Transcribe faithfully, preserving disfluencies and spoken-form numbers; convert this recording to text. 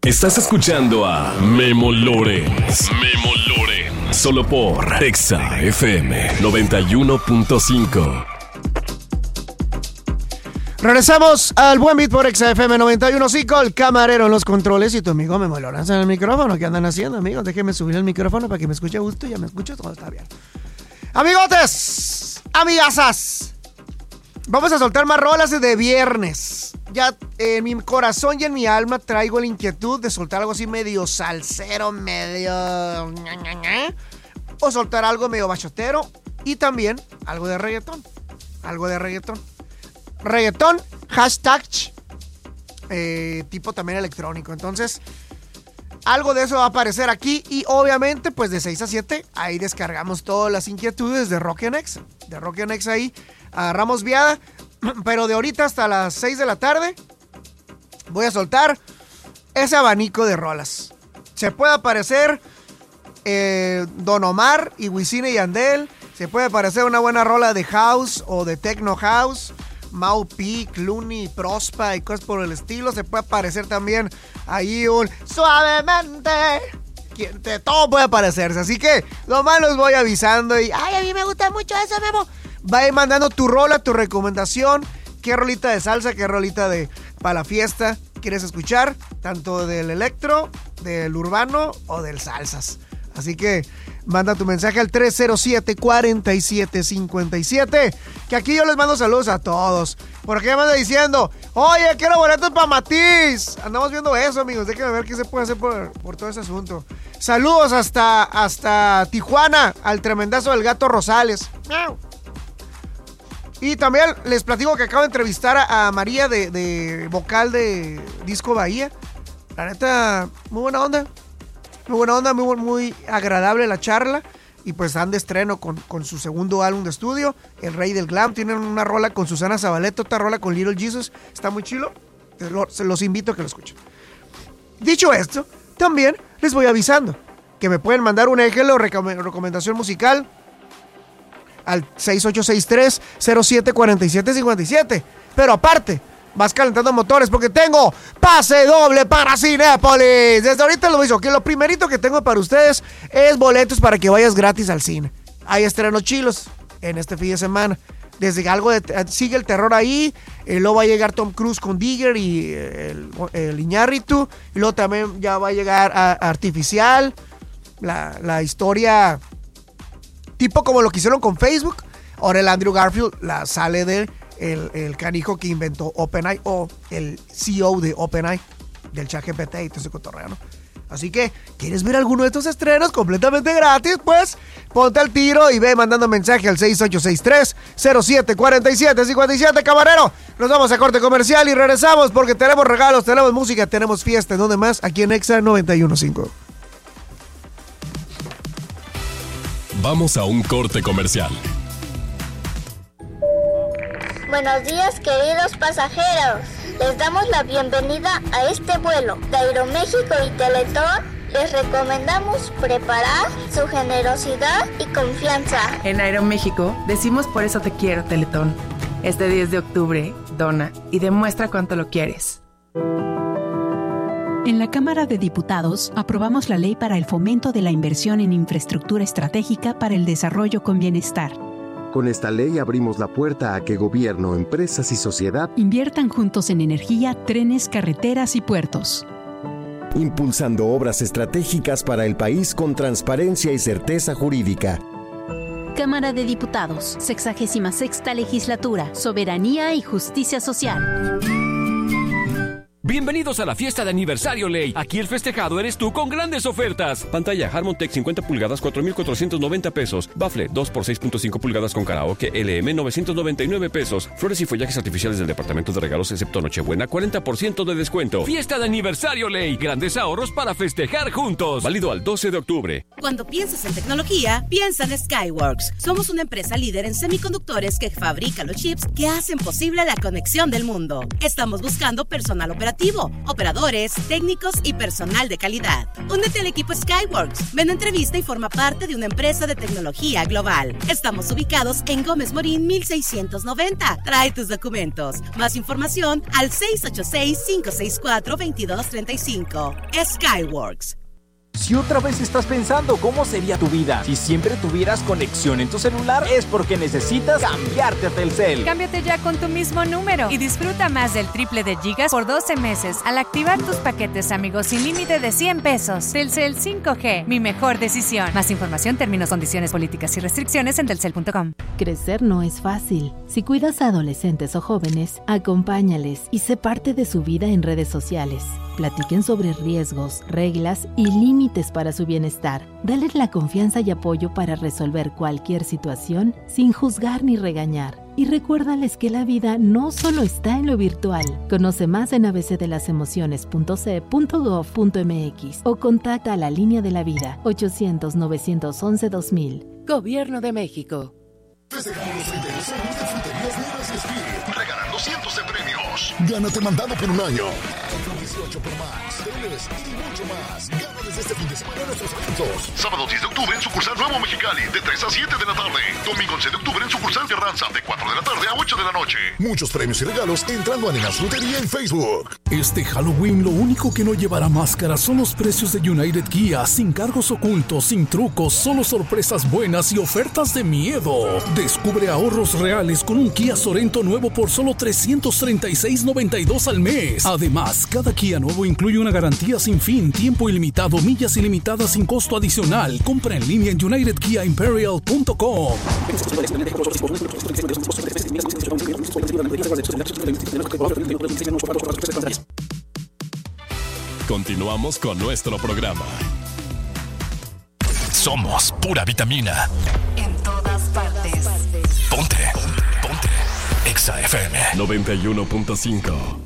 Estás escuchando a Memo Lorenz. Memo Lorenz. Solo por Exa F M noventa y uno punto cinco. Regresamos al Buen Beat por Exa F M noventa y uno punto cinco. El camarero en los controles y tu amigo Memo Lorenz en el micrófono. ¿Qué andan haciendo, amigos? Déjenme subir el micrófono para que me escuche a gusto. Ya me escucho, todo está bien. Amigotes, amigasas, vamos a soltar más rolas de viernes. Ya en mi corazón y en mi alma traigo la inquietud de soltar algo así medio salsero, medio... o soltar algo medio bachotero y también algo de reggaetón. Algo de reggaetón. Reggaetón, hashtag, eh, tipo también electrónico. Entonces, algo de eso va a aparecer aquí y obviamente pues de seis a siete ahí descargamos todas las inquietudes de Rock and Exa. De Rock and Exa ahí agarramos viada. Pero de ahorita hasta las seis de la tarde voy a soltar ese abanico de rolas. Se puede aparecer eh, Don Omar y Wisin y Yandel. Se puede aparecer una buena rola de house o de techno house. Mau P, Clooney, Prospa y cosas por el estilo. Se puede aparecer también ahí un Suavemente. De todo puede aparecerse. Así que nomás los voy avisando. Y ay, a mí me gusta mucho eso, Memo. Va a ir mandando tu rola, tu recomendación. ¿Qué rolita de salsa, qué rolita de para la fiesta quieres escuchar? Tanto del electro, del urbano o del salsas. Así que manda tu mensaje al tres cero siete, cuatro siete cinco siete. Que aquí yo les mando saludos a todos. Por aquí me anda diciendo, oye, quiero boletos para Matiz. Andamos viendo eso, amigos. Déjenme ver qué se puede hacer por, por todo ese asunto. Saludos hasta, hasta Tijuana, al tremendazo del Gato Rosales. ¡Miau! Y también les platico que acabo de entrevistar a, a María de, de vocal de Disco Bahía. La neta, muy buena onda. Muy buena onda, muy, muy agradable la charla. Y pues están de estreno con, con su segundo álbum de estudio, El Rey del Glam. Tienen una rola con Susana Zabaleta, otra rola con Little Jesus. Está muy chilo. Se los invito a que lo escuchen. Dicho esto, también les voy avisando que me pueden mandar un ejemplo o recomendación musical al seis ocho seis tres, cero siete cuatro siete cinco siete. Pero aparte, vas calentando motores porque tengo pase doble para Cinépolis. Desde ahorita lo hizo, que lo primerito que tengo para ustedes es boletos para que vayas gratis al cine. Hay estrenos chilos en este fin de semana. Desde algo de sigue el terror ahí, eh, luego va a llegar Tom Cruise con Digger y el, el Iñárritu, y luego también ya va a llegar a, a Artificial, la, la historia tipo como lo que hicieron con Facebook. Ahora el Andrew Garfield la sale de el, el canijo que inventó OpenAI o el C E O de OpenAI, del ChatGPT y todo ese cotorreo, ¿no? Así que, ¿quieres ver alguno de estos estrenos completamente gratis? Pues, ponte al tiro y ve mandando mensaje al seis ocho seis tres, cero siete cuatro siete cinco siete, camarero. Nos vamos a corte comercial y regresamos porque tenemos regalos, tenemos música, tenemos fiesta. ¿Dónde más? Aquí en Exa noventa y uno punto cinco. Vamos a un corte comercial. Buenos días, queridos pasajeros. Les damos la bienvenida a este vuelo de Aeroméxico y Teletón. Les recomendamos preparar su generosidad y confianza. En Aeroméxico decimos por eso te quiero, Teletón. Este diez de octubre, dona y demuestra cuánto lo quieres. En la Cámara de Diputados aprobamos la ley para el fomento de la inversión en infraestructura estratégica para el desarrollo con bienestar. Con esta ley abrimos la puerta a que gobierno, empresas y sociedad inviertan juntos en energía, trenes, carreteras y puertos. Impulsando obras estratégicas para el país con transparencia y certeza jurídica. Cámara de Diputados, sexagésima sexta legislatura, soberanía y justicia social. Bienvenidos a la fiesta de aniversario Ley. Aquí el festejado eres tú con grandes ofertas. Pantalla Harmon-Tech cincuenta pulgadas, cuatro mil cuatrocientos noventa pesos. Bafle dos por seis punto cinco pulgadas con karaoke L M, novecientos noventa y nueve pesos. Flores y follajes artificiales del departamento de regalos excepto Nochebuena, cuarenta por ciento de descuento. Fiesta de aniversario Ley. Grandes ahorros para festejar juntos. Válido al doce de octubre. Cuando piensas en tecnología, piensa en Skyworks. Somos una empresa líder en semiconductores que fabrica los chips que hacen posible la conexión del mundo. Estamos buscando personal operativo operadores, técnicos y personal de calidad. Únete al equipo Skyworks. Ven a entrevista y forma parte de una empresa de tecnología global. Estamos ubicados en Gómez Morín mil seiscientos noventa. Trae tus documentos. Más información al seis ocho seis, cinco seis cuatro, dos dos tres cinco. Skyworks. Si otra vez estás pensando cómo sería tu vida si siempre tuvieras conexión en tu celular, es porque necesitas cambiarte a Telcel. Cámbiate ya con tu mismo número y disfruta más del triple de gigas por doce meses al activar tus paquetes amigos sin límite de cien pesos. Telcel cinco G, mi mejor decisión. Más información, términos, condiciones, políticas y restricciones en telcel punto com. Crecer no es fácil. Si cuidas a adolescentes o jóvenes, acompáñales y sé parte de su vida en redes sociales. Platiquen sobre riesgos, reglas y límites para su bienestar. Dale la confianza y apoyo para resolver cualquier situación sin juzgar ni regañar. Y recuérdales que la vida no solo está en lo virtual. Conoce más en a b c de las emociones punto c e punto gov punto m x o contacta a la línea de la vida ochocientos, novecientos once, dos mil. Gobierno de México. Festejamos los treinta y dos años de Fruterías Nieves y Speed, regalando cientos de premios. Gánate mandado por un año. dieciocho por más, teles y mucho más. Gana desde este fin de semana nuestros eventos. Sábado diez de octubre en sucursal Nuevo Mexicali, de tres a siete de la tarde. Domingo once de octubre en sucursal Carranza, de cuatro de la tarde a ocho de la noche. Muchos premios y regalos entrando a Nenas Frutería en Facebook. Este Halloween lo único que no llevará máscara son los precios de United Kia, sin cargos ocultos, sin trucos, solo sorpresas buenas y ofertas de miedo. Descubre ahorros reales con un Kia Sorento nuevo por solo trescientos treinta y seis noventa y dos al mes. Además, cada Kia nuevo incluye una garantía sin fin, tiempo ilimitado, millas ilimitadas sin costo adicional. Compra en línea en united kia imperial punto com. Continuamos con nuestro programa. Somos pura vitamina. En todas partes. Ponte, ponte. Exa F M noventa y uno punto cinco.